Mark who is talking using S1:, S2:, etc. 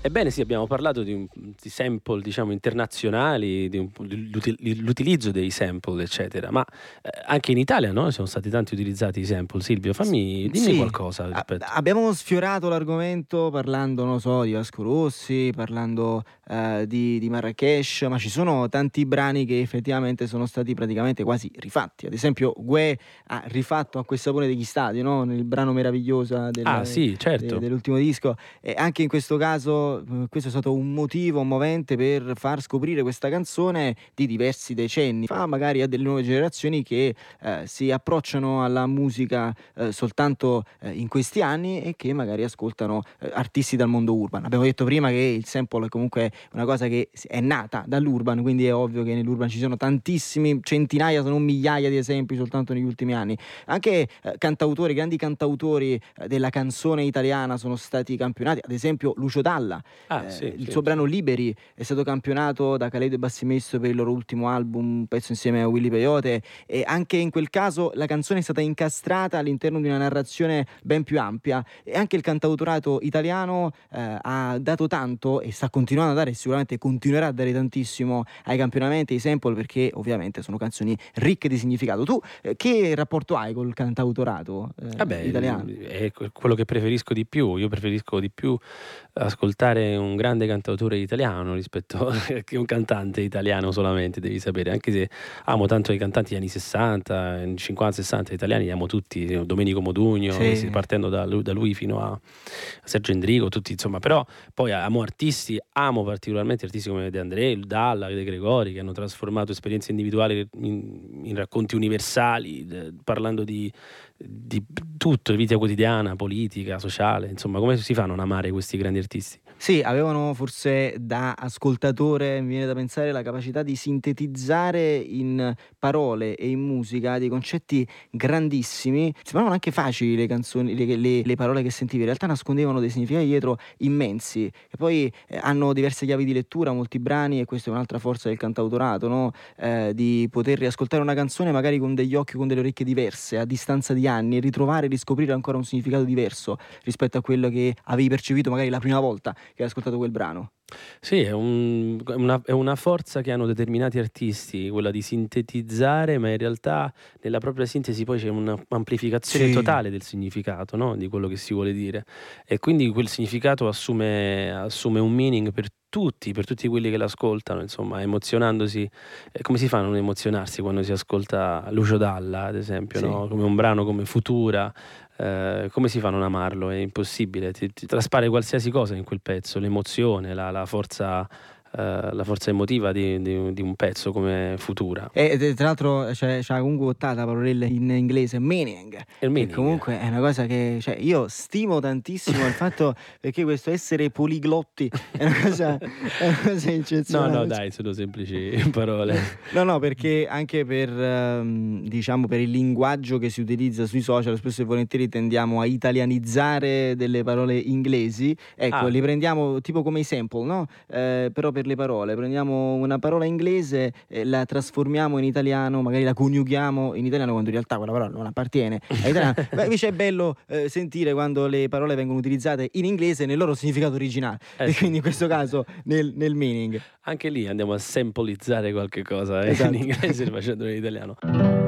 S1: Ebbene sì, abbiamo parlato di sample, diciamo, internazionali, l'utilizzo dei sample, eccetera, ma anche in Italia, no? Sono stati tanti utilizzati i sample. Silvio, dimmi
S2: Sì,
S1: qualcosa al rispetto.
S2: abbiamo sfiorato l'argomento parlando, non so, di Vasco Rossi, parlando di Marrakesh, ma ci sono tanti brani che effettivamente sono stati praticamente quasi rifatti. Ad esempio, Guè ha rifatto Acqua e Sapone degli Stadi, no? Nel brano Meravigliosa
S1: Ah sì, certo.
S2: dell'ultimo disco. E anche in questo caso, questo è stato un motivo, un movente per far scoprire questa canzone di diversi decenni fa, magari a delle nuove generazioni che si approcciano alla musica soltanto in questi anni e che magari ascoltano artisti dal mondo urban. Abbiamo detto prima che il sample è comunque una cosa che è nata dall'urban, quindi è ovvio che nell'urban ci sono tantissimi, centinaia se non migliaia di esempi soltanto negli ultimi anni. Anche cantautori, grandi cantautori della canzone italiana sono stati campionati, ad esempio Lucio Dalla,
S1: Ah sì,
S2: il
S1: sì,
S2: suo
S1: sì.
S2: brano Liberi è stato campionato da Caledo e Bassimesso per il loro ultimo album, un pezzo insieme a Willy Peyote, e anche in quel caso la canzone è stata incastrata all'interno di una narrazione ben più ampia, e anche il cantautorato italiano ha dato tanto e sta continuando a dare, e sicuramente continuerà a dare tantissimo ai campionamenti, ai sample, perché ovviamente sono canzoni ricche di significato. Tu che rapporto hai col cantautorato
S1: Vabbè,
S2: italiano?
S1: è quello che preferisco di più. Io preferisco di più ascoltare un grande cantautore italiano rispetto che un cantante italiano solamente, devi sapere. Anche se amo tanto i cantanti degli anni 60, 50, 60 italiani, li amo tutti. Domenico Modugno,
S2: Sì.
S1: partendo da lui fino a Sergio Endrigo, tutti insomma. Però poi amo particolarmente artisti come De André, Dalla, De Gregori, che hanno trasformato esperienze individuali in racconti universali, parlando di tutto, vita quotidiana, politica, sociale, insomma, come si fa a non amare questi grandi artisti?
S2: Sì, avevano forse da ascoltatore, mi viene da pensare, la capacità di sintetizzare in parole e in musica dei concetti grandissimi. Sembravano anche facili le canzoni, le parole che sentivi, in realtà nascondevano dei significati dietro immensi, che poi hanno diverse chiavi di lettura, molti brani, e questa è un'altra forza del cantautorato, no? Di poter riascoltare una canzone magari con degli occhi, con delle orecchie diverse, a distanza di anni, e ritrovare e riscoprire ancora un significato diverso rispetto a quello che avevi percepito magari la prima volta che hai ascoltato quel brano.
S1: Sì, è una forza che hanno determinati artisti, quella di sintetizzare, ma in realtà nella propria sintesi poi c'è un'amplificazione
S2: Sì.
S1: totale del significato, no? Di quello che si vuole dire. E quindi quel significato assume un meaning per tutti quelli che l'ascoltano, insomma, emozionandosi. Come si fa a non emozionarsi quando si ascolta Lucio Dalla, ad esempio,
S2: Sì.
S1: no? Come un brano come Futura. Come si fa a non amarlo? È impossibile, ti traspare qualsiasi cosa in quel pezzo, l'emozione, la forza emotiva di un pezzo come Futura.
S2: Tra l'altro c'ha comunque buttato parolelle in inglese, meaning,
S1: E il
S2: che
S1: meaning.
S2: comunque è una cosa che, cioè, io stimo tantissimo il fatto, perché questo essere poliglotti è una cosa
S1: No, no,
S2: eccezionale.
S1: dai, sono semplici parole.
S2: No, no, perché anche per, diciamo, per il linguaggio che si utilizza sui social, spesso e volentieri tendiamo a italianizzare delle parole inglesi. Ecco,
S1: Ah,
S2: li prendiamo tipo come i sample, no, però per le parole. Prendiamo una parola inglese e la trasformiamo in italiano, magari la coniughiamo in italiano quando in realtà quella parola non appartiene all'italiano. Beh, invece è bello, sentire quando le parole vengono utilizzate in inglese nel loro significato originale,
S1: eh
S2: e
S1: sì,
S2: quindi in questo caso nel meaning.
S1: anche lì andiamo a sampolizzare qualche cosa in
S2: Esatto.
S1: inglese facendolo in italiano.